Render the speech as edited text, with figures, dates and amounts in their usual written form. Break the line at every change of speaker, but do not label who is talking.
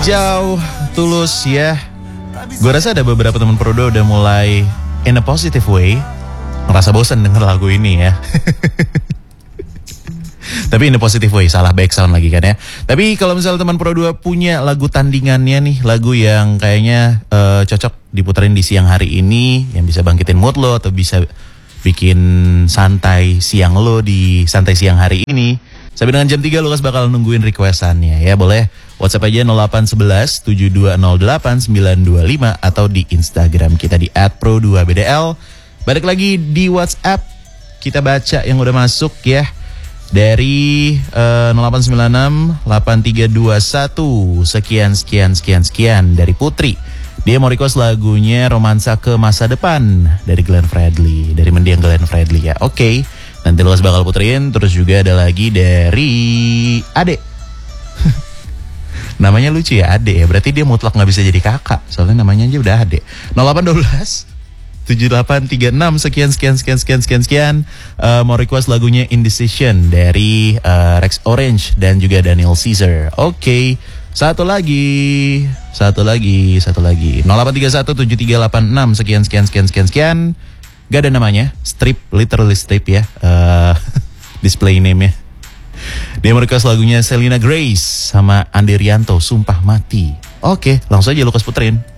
Hijau, Tulus ya. Gue rasa ada beberapa teman Prodo udah mulai in a positive way ngerasa bosan denger lagu ini ya. Tapi in a positive way, salah back sound lagi kan ya. Tapi kalau misalnya teman Pro 2 punya lagu tandingannya nih, lagu yang kayaknya cocok diputerin di siang hari ini, yang bisa bangkitin mood lo atau bisa bikin santai siang lo di santai siang hari ini, sampai dengan jam 3 Lukas bakal nungguin requestannya ya. Boleh WhatsApp aja 0811 7208 925 atau di Instagram kita di @pro2bdl. Balik lagi di WhatsApp, kita baca yang udah masuk ya. Dari 0896 8321 sekian dari Putri. Dia mau request lagunya Romansa ke Masa Depan dari Glenn Fredly, dari mendiang Glenn Fredly ya. Oke, nanti Lukas bakal puterin. Terus juga ada lagi dari Ade. Namanya lucu ya, Ade ya. Berarti dia mutlak gak bisa jadi kakak, soalnya namanya aja udah Ade. 0812 7836 sekian. Mau request lagunya Indecision dari Rex Orange dan juga Daniel Caesar. Oke. Satu lagi. 0831 7386 sekian. Gak ada namanya. Strip, literally strip ya. Display name ya. Dia mau request lagunya Selena Grace sama Andi Rianto, Sumpah Mati. Oke, langsung aja Lukas puterin.